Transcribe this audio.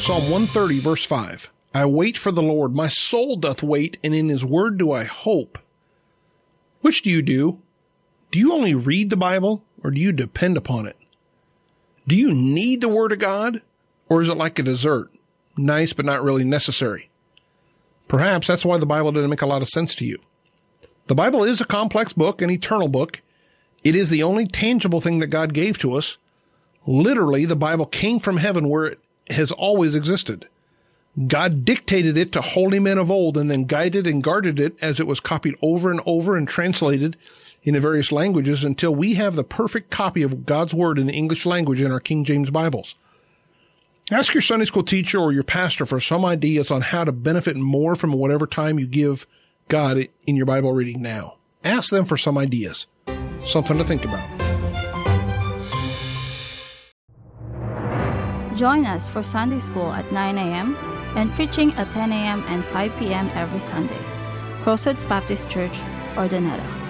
Psalm 130, verse 5. I wait for the Lord. My soul doth wait, and in his word do I hope. Which do you do? Do you only read the Bible, or do you depend upon it? Do you need the Word of God, or is it like a dessert? Nice, but not really necessary. Perhaps that's why the Bible didn't make a lot of sense to you. The Bible is a complex book, an eternal book. It is the only tangible thing that God gave to us. Literally, the Bible came from heaven where it has always existed. God dictated it to holy men of old and then guided and guarded it as it was copied over and over and translated into various languages until we have the perfect copy of God's Word in the English language in our King James Bibles. Ask your Sunday school teacher or your pastor for some ideas on how to benefit more from whatever time you give God in your Bible reading now. Ask them for some ideas. Something to think about. Join us for Sunday school at 9 a.m. and preaching at 10 a.m. and 5 p.m. every Sunday. Crossroads Baptist Church, Ordonado.